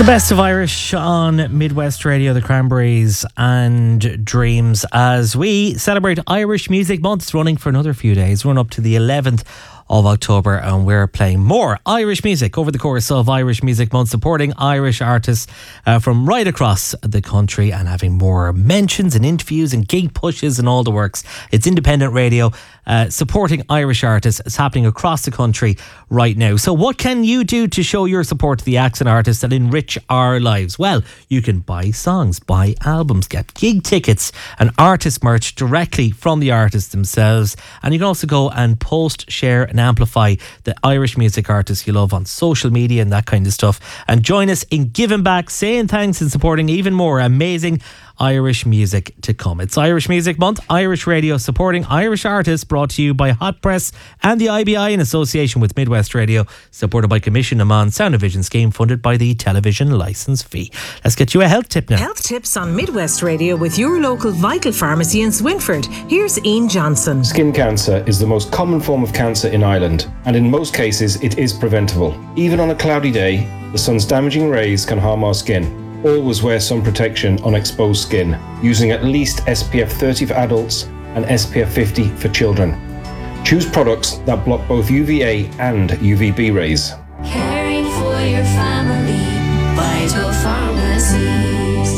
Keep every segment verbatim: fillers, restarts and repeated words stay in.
The best of Irish on Midwest Radio, the Cranberries and Dreams, as we celebrate Irish Music Month. It's running for another few days, run up to the eleventh of October, and we're playing more Irish music over the course of Irish Music Month, supporting Irish artists uh, from right across the country and having more mentions and interviews and gig pushes and all the works. It's independent radio uh, supporting Irish artists. It's happening across the country right now. So what can you do to show your support to the acts and artists that enrich our lives? Well, you can buy songs, buy albums, get gig tickets and artist merch directly from the artists themselves, and you can also go and post, share and amplify the Irish music artists you love on social media and that kind of stuff, and join us in giving back, saying thanks and supporting even more amazing Irish music to come. It's Irish Music Month, Irish Radio supporting Irish artists, brought to you by Hot Press and the I B I in association with Midwest Radio, supported by Commission Amman Sound and Vision Scheme, funded by the television licence fee. Let's get you a health tip now. Health tips on Midwest Radio with your local Vital Pharmacy in Swinford. Here's Ian Johnson. Skin cancer is the most common form of cancer in Ireland, and in most cases it is preventable. Even on a cloudy day, the sun's damaging rays can harm our skin. Always wear sun protection on exposed skin, using at least S P F thirty for adults and S P F fifty for children. Choose products that block both U V A and U V B rays. Caring for your family, Vital Pharmacies.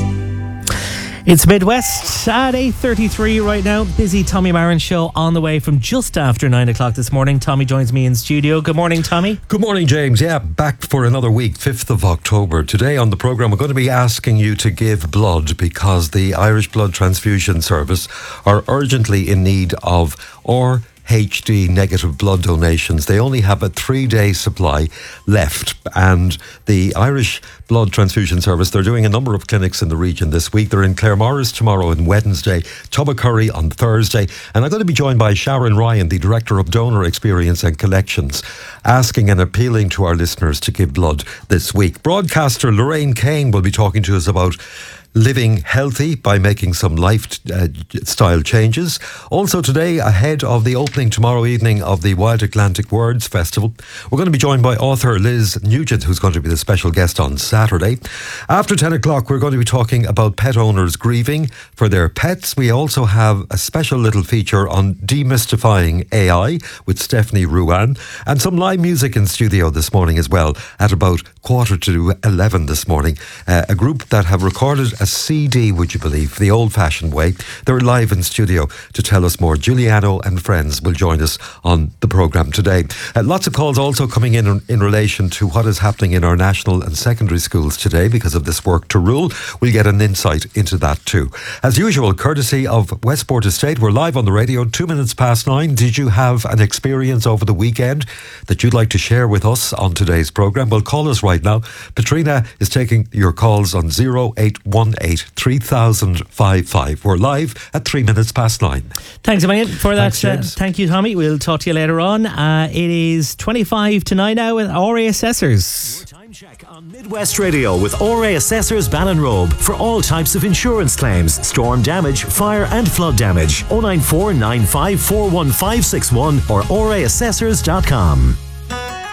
It's Midwest at eight thirty-three right now. Busy Tommy Marin show on the way from just after nine o'clock this morning. Tommy joins me in studio. Good morning, Tommy. Good morning, James. Yeah, back for another week, fifth of October. Today on the programme, we're going to be asking you to give blood because the Irish Blood Transfusion Service are urgently in need of R H D negative blood donations. They only have a three-day supply left, and the Irish Blood Transfusion Service, they're doing a number of clinics in the region this week. They're in Claremorris tomorrow and Wednesday, Tubbacurry on Thursday, and I'm going to be joined by Sharon Ryan, the Director of Donor Experience and Collections, asking and appealing to our listeners to give blood this week. Broadcaster Lorraine Kane will be talking to us about living healthy by making some lifestyle changes. Also today, ahead of the opening tomorrow evening of the Wild Atlantic Words Festival, we're going to be joined by author Liz Nugent, who's going to be the special guest on Saturday. After ten o'clock, we're going to be talking about pet owners grieving for their pets. We also have a special little feature on demystifying A I with Stephanie Ruan, and some live music in studio this morning as well at about quarter to eleven this morning. Uh, a group that have recorded a C D, would you believe, the old-fashioned way. They're live in studio to tell us more. Giuliano and friends will join us on the programme today. Uh, lots of calls also coming in in relation to what is happening in our national and secondary schools today because of this work to rule. We'll get an insight into that too. As usual, courtesy of Westport Estate, we're live on the radio, two minutes past nine. Did you have an experience over the weekend that you'd like to share with us on today's programme? Well, call us right now. Katrina is taking your calls on zero eight one eight three thousand fifty-five. We're live at three minutes past nine. Thanks a million for that. Thanks, uh, thank you, Tommy. We'll talk to you later on. Uh, it is twenty-five to nine now with R A Assessors. Your time check on Midwest Radio with R A Assessors Ballinrobe for all types of insurance claims, storm damage, fire and flood damage. oh nine four nine five four one five six one or r a assessors dot com.